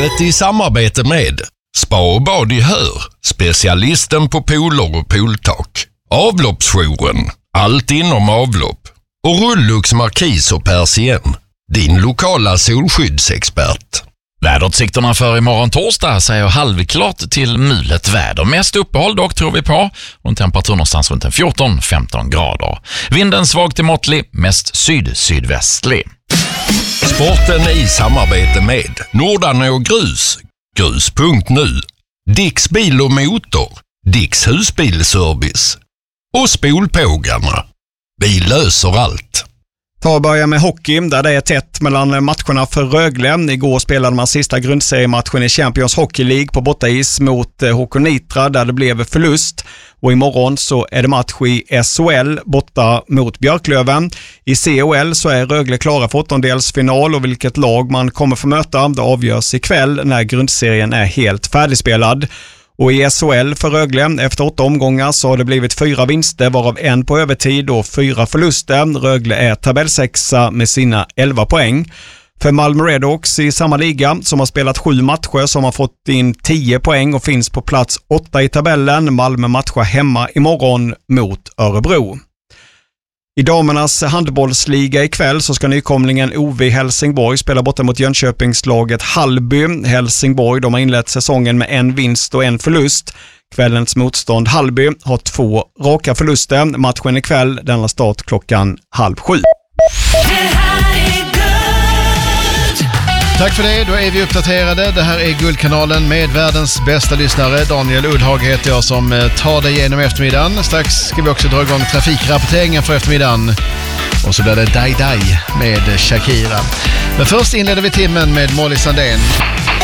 Sportbladet i samarbete med Spa och bad i Hör, specialisten på pooler och pooltak. Avloppsjouren, allt inom avlopp. Och Rullux Markis och Persien, din lokala solskyddsexpert. Väderutsikterna för imorgon torsdag säger halvklart till mulet väder. Mest uppehåll dock tror vi på. Och en temperatur någonstans runt 14-15 grader. Vinden svag till måttlig, mest syd-sydvästlig. Sporten i samarbete med Nordarne och Grus, grus.nu, Dicks bil och motor, Dicks husbilservice och Spolpågarna. Vi löser allt. Ta och börja med hockey där det är tätt mellan matcherna för Rögle. Igår spelade man sista grundseriematchen i Champions Hockey League på bortais mot HK Nitra där det blev förlust. Och imorgon så är det match i SHL borta mot Björklöven. I CHL så är Rögle klara för åttondelsfinal och vilket lag man kommer få möta det avgörs ikväll när grundserien är helt färdigspelad. Och i SHL för Rögle, efter 8 omgångar så har det blivit 4 vinster varav en på övertid och 4 förluster. Rögle är tabellsexa med sina 11 poäng. För Malmö Redhawks i samma liga som har spelat 7 matcher som har fått in 10 poäng och finns på plats 8 i tabellen. Malmö matchar hemma imorgon mot Örebro. I damernas handbollsliga ikväll så ska nykomlingen OV Helsingborg spela borta mot Jönköpingslaget Hallby. Helsingborg de har inlett säsongen med 1 vinst och 1 förlust. Kvällens motstånd Hallby har 2 raka förluster. Matchen ikväll den har start 6:30. Tack för det, då är vi uppdaterade. Det här är Guldkanalen med världens bästa lyssnare. Daniel Ullhag heter jag som tar dig igenom eftermiddagen. Strax ska vi också dra igång trafikrapporteringen för eftermiddagen. Och så blir det Dai Dai med Shakira. Men först inleder vi timmen med Molly Sandén.